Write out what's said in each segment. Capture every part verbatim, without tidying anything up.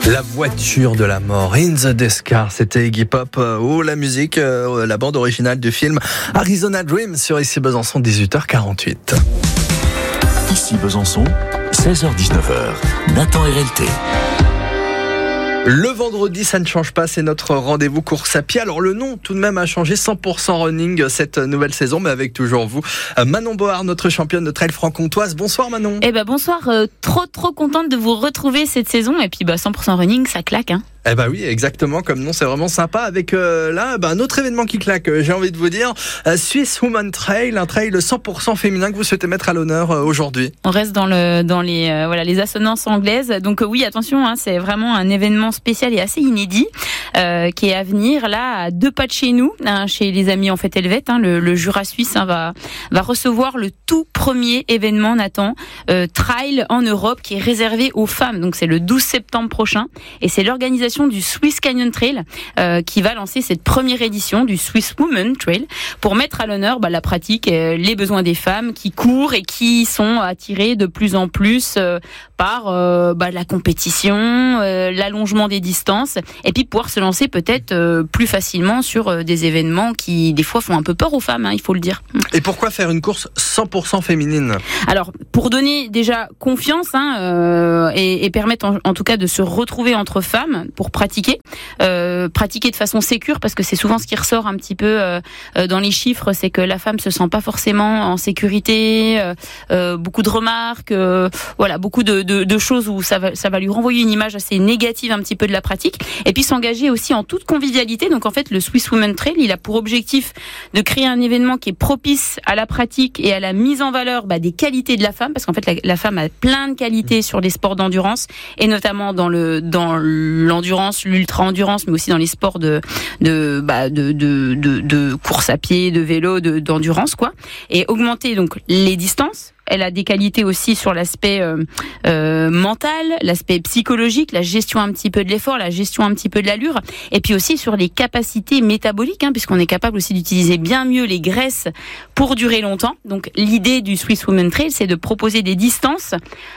La voiture de la mort, In the Descar, c'était Iggy Pop, ou la musique, euh, la bande originale du film Arizona Dream sur Ici Besançon, dix-huit heures quarante-huit. Ici Besançon, seize heures dix-neuf heures, Nathan R L T. Le vendredi, ça ne change pas, c'est notre rendez-vous course à pied. Alors le nom tout de même a changé, cent pour cent running cette nouvelle saison, mais avec toujours vous, Manon Bohard, notre championne de trail franc-comtoise. Bonsoir Manon. Eh ben bonsoir, euh, trop trop contente de vous retrouver cette saison, et puis bah cent pour cent running, ça claque hein. Eh ben oui, exactement, comme nom, c'est vraiment sympa. Avec euh, là, bah, un autre événement qui claque, euh, j'ai envie de vous dire, euh, Swiss Woman Trail, un trail cent pour cent féminin que vous souhaitez mettre à l'honneur euh, aujourd'hui. On reste dans le dans les euh, voilà les assonances anglaises. Donc euh, oui, attention, hein, c'est vraiment un événement spécial et assez inédit euh, qui est à venir là à deux pas de chez nous, hein, chez les amis en fait Helvète. Hein, le, le Jura suisse hein, va va recevoir le tout premier événement, Nathan, euh, trail en Europe qui est réservé aux femmes. Donc c'est le douze septembre prochain et c'est l'organisation du Swiss Canyon Trail euh, qui va lancer cette première édition du Swiss Women Trail pour mettre à l'honneur bah, la pratique et les besoins des femmes qui courent et qui sont attirées de plus en plus euh, par euh, bah, la compétition, euh, l'allongement des distances et puis pouvoir se lancer peut-être euh, plus facilement sur euh, des événements qui des fois font un peu peur aux femmes, hein, il faut le dire. Et pourquoi faire une course cent pour cent féminine ? Alors pour donner déjà confiance hein, euh, et, et permettre en, en tout cas de se retrouver entre femmes pour pratiquer, euh, pratiquer de façon sécure parce que c'est souvent ce qui ressort un petit peu euh, dans les chiffres, c'est que la femme se sent pas forcément en sécurité, euh, euh, beaucoup de remarques, euh, voilà, beaucoup de, de, de choses où ça va, ça va lui renvoyer une image assez négative un petit peu de la pratique et puis s'engager aussi en toute convivialité. Donc en fait le Swiss Women Trail, il a pour objectif de créer un événement qui est propice à la pratique et à la mise en valeur bah, des qualités de la femme parce qu'en fait la, la femme a plein de qualités sur les sports d'endurance et notamment dans le dans l'endurance, l'ultra-endurance, mais aussi dans les sports de de bah de de de, de course à pied, de vélo, de d'endurance quoi. Et augmenter donc les distances. Elle a des qualités aussi sur l'aspect euh, euh, mental, l'aspect psychologique, la gestion un petit peu de l'effort, la gestion un petit peu de l'allure, et puis aussi sur les capacités métaboliques, hein, puisqu'on est capable aussi d'utiliser bien mieux les graisses pour durer longtemps. Donc l'idée du Swiss Women Trail, c'est de proposer des distances.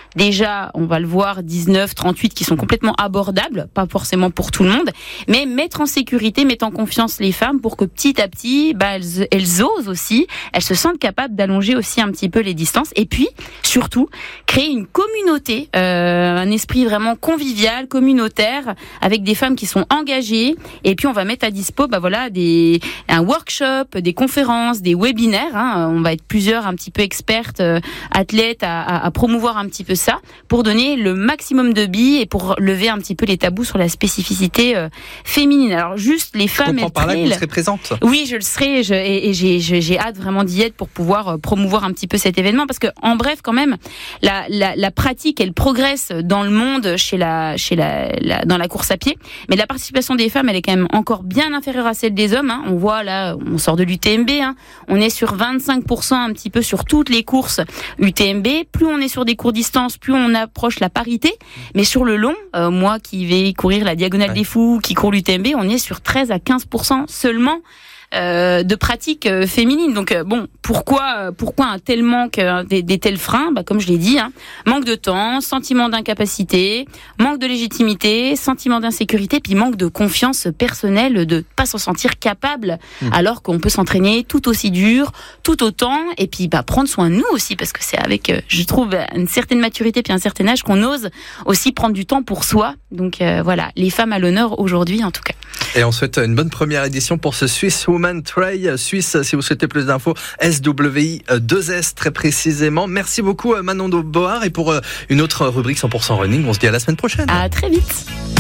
Déjà, on va le voir, dix-neuf, trente-huit, qui sont complètement abordables, pas forcément pour tout le monde, mais mettre en sécurité, mettre en confiance les femmes pour que petit à petit, bah, elles, elles osent aussi, elles se sentent capables d'allonger aussi un petit peu les distances. Et puis, surtout, créer une communauté, euh, un esprit vraiment convivial, communautaire, avec des femmes qui sont engagées. Et puis, on va mettre à dispo, bah voilà, des un workshop, des conférences, des webinaires. Hein. On va être plusieurs, un petit peu expertes, euh, athlètes, à, à, à promouvoir un petit peu ça, pour donner le maximum de billes et pour lever un petit peu les tabous sur la spécificité euh, féminine. Alors, juste les femmes. Je comprends par là que vous serez présente. Oui, je le serai, je, et, et j'ai, j'ai hâte vraiment d'y être pour pouvoir euh, promouvoir un petit peu cet événement, parce que en bref, quand même, la, la, la pratique, elle progresse dans le monde chez la, chez la, la, dans la course à pied, mais la participation des femmes, elle est quand même encore bien inférieure à celle des hommes. Hein. On voit là, on sort de l'U T M B, hein. On est sur vingt-cinq pour cent un petit peu sur toutes les courses U T M B. Plus on est sur des courtes distances, plus on approche la parité. Mais sur le long, euh, moi qui vais courir la Diagonale ouais. des Fous, qui court l'U T M B, on est sur treize à quinze pour cent seulement. Euh, de pratiques euh, féminines. Donc euh, bon, pourquoi euh, pourquoi un tel manque, euh, des, des tels freins ? Bah comme je l'ai dit, hein, manque de temps, sentiment d'incapacité, manque de légitimité, sentiment d'insécurité, puis manque de confiance personnelle, de pas s'en sentir capable, mmh. alors qu'on peut s'entraîner tout aussi dur, tout autant, et puis bah prendre soin de nous aussi, parce que c'est avec, euh, je trouve, une certaine maturité puis un certain âge qu'on ose aussi prendre du temps pour soi. Donc euh, voilà, les femmes à l'honneur aujourd'hui en tout cas. Et on souhaite une bonne première édition pour ce Swiss Woman Trail Suisse. Si vous souhaitez plus d'infos, S W I deux S très précisément. Merci beaucoup Manon Bohard. Et pour une autre rubrique cent pour cent running, on se dit à la semaine prochaine. À très vite.